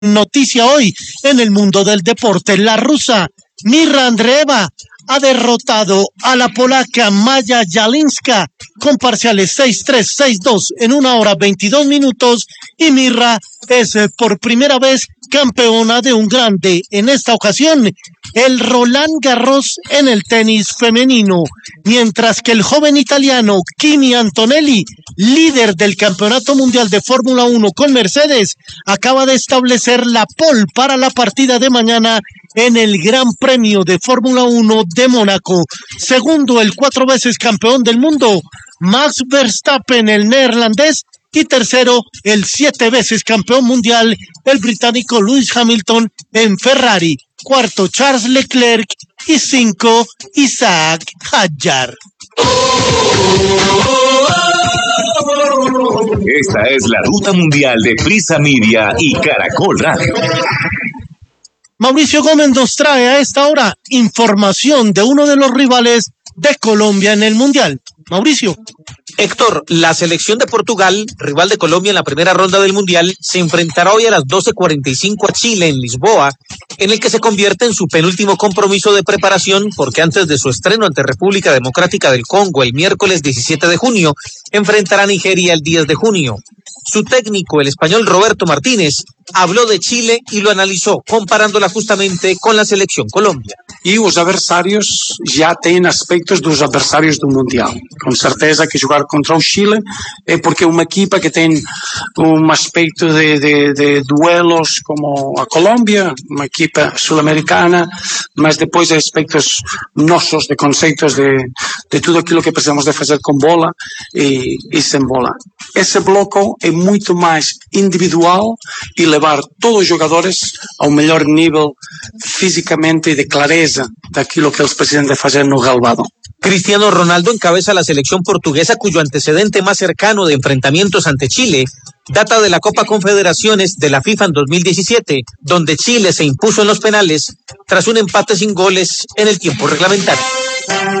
Noticia hoy en el mundo del deporte. La rusa Mirra Andreeva ha derrotado a la polaca Maya Jalinska con parciales 6-3, 6-2 en 1 hora 22 minutos y Mirra es por primera vez campeona de un grande. En esta ocasión, el Roland Garros en el tenis femenino, mientras que el joven italiano Kimi Antonelli, líder del Campeonato Mundial de Fórmula 1 con Mercedes, acaba de establecer la pole para la partida de mañana en el Gran Premio de Fórmula 1 de Mónaco. Segundo, el 4 veces campeón del mundo, Max Verstappen, el neerlandés, y tercero, el 7 veces campeón mundial, el británico Lewis Hamilton en Ferrari. Cuarto, Charles Leclerc, y 5, Isaac Hadjar. Esta es la ruta mundial de Prisa Media y Caracol Radio. Mauricio Gómez nos trae a esta hora información de uno de los rivales de Colombia en el Mundial. Mauricio. Héctor, la selección de Portugal, rival de Colombia en la primera ronda del Mundial, se enfrentará hoy a las 12:45 a Chile en Lisboa, en el que se convierte en su penúltimo compromiso de preparación, porque antes de su estreno ante República Democrática del Congo el miércoles 17 de junio, enfrentará a Nigeria el 10 de junio. Su técnico, el español Roberto Martínez, habló de Chile y lo analizó, comparándola justamente con la selección Colombia. E os adversários já têm aspectos dos adversários do Mundial. Com certeza que jogar contra o Chile é porque é uma equipa que tem aspecto de duelos como a Colômbia, uma equipa sul-americana, mas depois aspectos nossos, de conceitos de tudo aquilo que precisamos de fazer com bola e sem bola. Esse bloco é muito mais individual e levar todos os jogadores ao melhor nível fisicamente e de clareza daquilo que eles precisam de fazer no relvado. Cristiano Ronaldo encabeza la selección portuguesa, cuyo antecedente más cercano de enfrentamientos ante Chile data de la Copa Confederaciones de la FIFA en 2017, donde Chile se impuso en los penales tras un empate sin goles en el tiempo reglamentario.